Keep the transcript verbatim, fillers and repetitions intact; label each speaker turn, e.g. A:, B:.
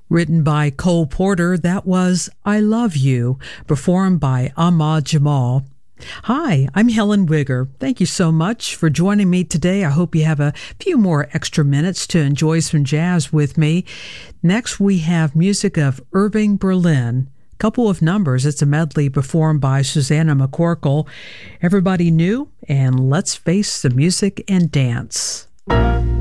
A: Written by Cole Porter, that was I Love You, performed by Ahmad Jamal. Hi, I'm Helen Wigger. Thank you so much for joining me today. I hope you have a few more extra minutes to enjoy some jazz with me. Next, we have music of Irving Berlin. Couple of Numbers. It's a medley performed by Susanna McCorkle. Everybody new, and let's face the music and dance.